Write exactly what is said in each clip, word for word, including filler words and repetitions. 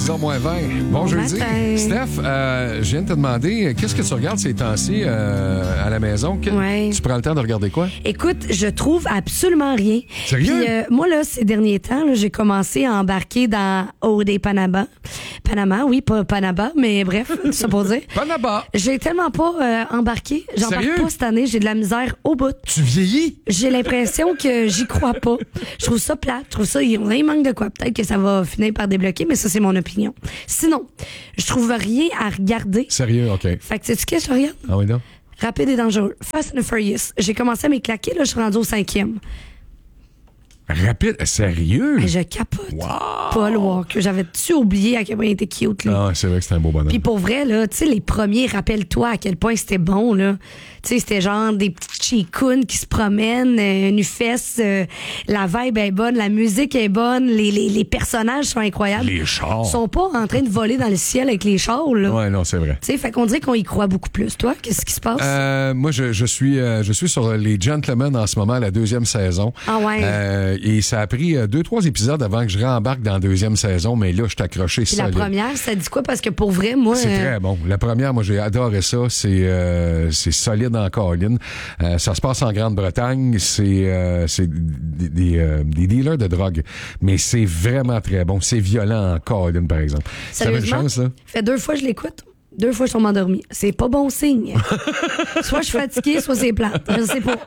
six heures moins vingt. Bon, Bon jeudi. matin. Steph, euh, je viens de te demander, qu'est-ce que tu regardes ces temps-ci euh, à la maison? Que- Ouais. Tu prends le temps de regarder quoi? Écoute, je trouve absolument rien. Sérieux? Puis, euh, moi, là, ces derniers temps, là, j'ai commencé à embarquer dans Haut des Panama. Panama, oui, pas Panama, mais bref, c'est pour dire. Panama! J'ai tellement pas euh, embarqué. J'embarque Sérieux? pas cette année. J'ai de la misère au bout. Tu vieillis? J'ai l'impression que j'y crois pas. Je trouve ça plate. Je trouve ça, il manque de quoi. Peut-être que ça va finir par débloquer, mais ça, c'est mon opinion. Sinon, je trouve rien à regarder. Sérieux, OK. Fait que sais-tu qu'est-ce que je regarde? Ah oui, non? Rapide et dangereux. Fast and Furious. J'ai commencé à m'éclaquer, là, je suis rendu au cinquième. Rapide? Sérieux? Et je capote. Wow! Paul Walker. J'avais-tu oublié à quel point il était cute, là? Ah, c'est vrai que c'est un beau bonhomme. Puis pour vrai, là, tu sais, les premiers, rappelle-toi à quel point c'était bon, là. Tu sais, c'était genre des petits chicounes qui se promènent, euh, une fesse, euh, la vibe est bonne, la musique est bonne, les, les, les personnages sont incroyables. Les chars. Ils sont pas en train de voler dans le ciel avec les chars, là. Ouais, non, c'est vrai. Tu sais, fait qu'on dirait qu'on y croit beaucoup plus. Toi, qu'est-ce qui se passe? Euh, moi, je, je suis euh, je suis sur les Gentlemen en ce moment, la deuxième saison. Ah ouais. Euh, et ça a pris euh, deux, trois épisodes avant que je rembarque dans la deuxième saison, mais là, je suis accroché Puis la solide. première, ça dit quoi? Parce que pour vrai, moi... C'est euh, très bon. La première, moi, j'ai adoré ça. C'est euh, c'est solide en colline. Euh, ça se passe en Grande-Bretagne. C'est euh, c'est des, des, euh, des dealers de drogue. Mais c'est vraiment très bon. C'est violent en colline, par exemple. Ça avait une Sérieusement? chance, là? Fait deux fois, je l'écoute. Deux fois, je tombe endormi. C'est pas bon signe. Soit je suis fatiguée, soit c'est plate. Je sais pas.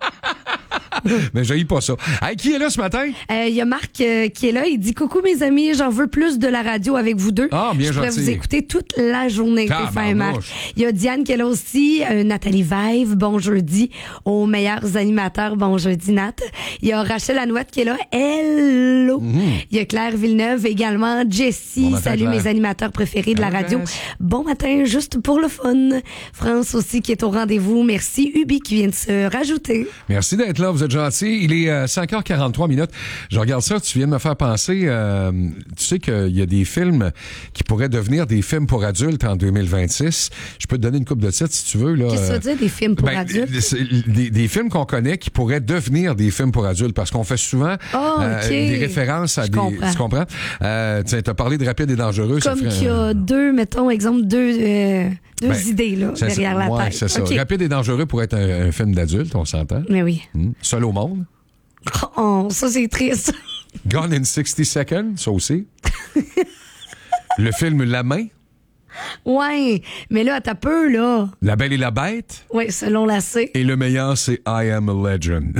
Mais j'ai pas ça. Hey, qui est là ce matin? Il euh, y a Marc euh, qui est là. Il dit « Coucou mes amis, j'en veux plus de la radio avec vous deux. Ah, bien Je pourrais gentil. vous écouter toute la journée. T'es fin, Marc. Il y a Diane qui est là aussi. Euh, Nathalie Vive, bon jeudi. Aux meilleurs animateurs, bon jeudi, Nat. Il y a Rachel Anouette qui est là. Hello. Mm-hmm. Il y a Claire Villeneuve également. Jessie, Bon matin, salut Claire. mes animateurs préférés de la Hello, radio. guys. Bon matin, juste pour le fun. France aussi qui est au rendez-vous. Merci. Ubi qui vient de se rajouter. Merci d'être là, vous êtes gentil. Il est euh, cinq heures quarante-trois minutes. Je regarde ça, tu viens de me faire penser, euh, tu sais qu'il y a des films qui pourraient devenir des films pour adultes en deux mille vingt-six. Je peux te donner une coupe de titres si tu veux. Là. Qu'est-ce que ça veut dire, des films pour Ben, adultes? c'est Des, des films qu'on connaît qui pourraient devenir des films pour adultes parce qu'on fait souvent Oh, euh, ok. des références à Je des... comprends. Tu comprends? Euh, tu as parlé de Rapide et Dangereux. ça Comme ferait qu'il y un- a deux, mettons, exemple, deux, euh, deux Ben, idées là, c'est derrière ça. la Ouais, tête. c'est ça. OK. Rapide et Dangereux pourrait être un, un film d'adulte, on s'entend. Mais oui. Hmm. Seul au monde. Oh, ça, c'est triste. Gone in sixty seconds, ça aussi. Le film La Main, Ouais. Mais là, t'as peu, là. La Belle et la Bête, Ouais, selon la C. et le meilleur, c'est I Am a Legend.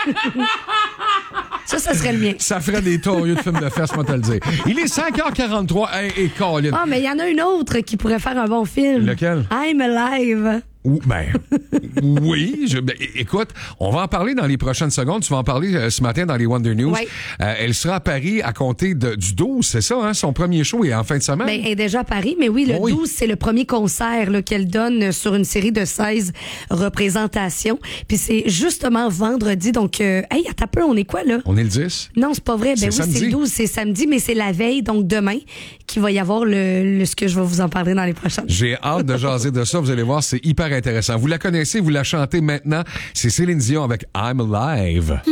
Ça, ça serait le mien. Ça ferait des torieux de films de fesses, moi te le dire. Il est cinq heures quarante-trois, hey, et Colin. Ah, mais il y en a une autre qui pourrait faire un bon film. Lequel? I'm Alive. Ou, ben, oui, je, ben, é- écoute, on va en parler dans les prochaines secondes. Tu vas en parler euh, ce matin dans les Wonder News. Ouais. Euh, elle sera à Paris à compter de, du douze, c'est ça, hein? Son premier show est en fin de semaine. Ben, elle est déjà à Paris, mais oui, le Oh oui. douze, c'est le premier concert là, qu'elle donne sur une série de seize représentations. Puis c'est justement vendredi, donc, euh, hey, attends un peu, on est quoi, là? On est le dix? Non, c'est pas vrai. Ben C'est oui, c'est samedi. le douze, c'est samedi, mais c'est la veille, donc demain, qu'il va y avoir le, le ce que je vais vous en parler dans les prochaines. J'ai hâte de jaser de ça. Vous allez voir, c'est hyper intéressant. Vous la connaissez, vous la chantez maintenant. C'est Céline Dion avec I'm Alive.